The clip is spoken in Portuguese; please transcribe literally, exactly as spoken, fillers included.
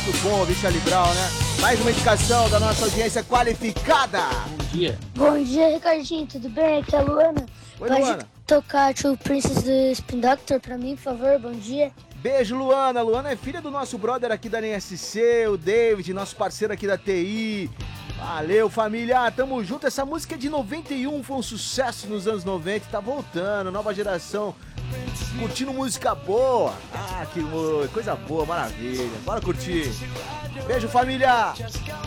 Muito bom ouvir Charlie Brown, né? Mais uma indicação da nossa audiência qualificada. Bom dia. Bom dia, Ricardinho, tudo bem? Aqui é a Luana. Oi, Pode Luana. tocar True Princess do Spin Doctor pra mim, por favor? Bom dia. Beijo, Luana. Luana é filha do nosso brother aqui da N S C, o David, nosso parceiro aqui da T I. Valeu, família. Tamo junto. Essa música é de noventa e um, foi um sucesso nos anos noventa. Tá voltando, nova geração. Curtindo música boa. Ah, que coisa boa, maravilha. Bora curtir. Beijo, família.